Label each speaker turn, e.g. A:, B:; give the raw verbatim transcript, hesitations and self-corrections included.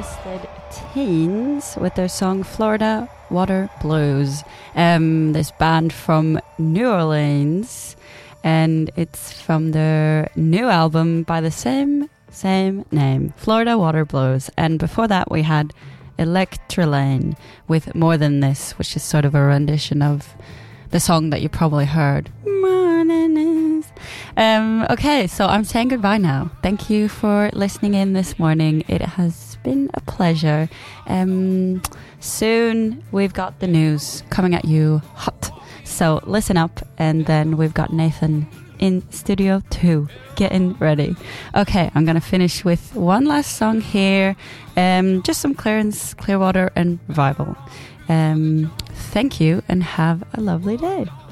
A: Twisted Teens with their song Florida Water Blues. Um, this band from New Orleans, and it's from their new album by the same same name, Florida Water Blues. And before that we had Electralane with More Than This, which is sort of a rendition of the song that you probably heard. More Than This. Um, okay, so I'm saying goodbye now. Thank you for listening in this morning. It has been a pleasure. Um, soon we've got the news coming at you hot. So listen up, and then we've got Nathan in studio two, getting ready. Okay, I'm gonna finish with one last song here. Um, just some Clarence Clearwater and Revival. Um, thank you, and have a lovely day.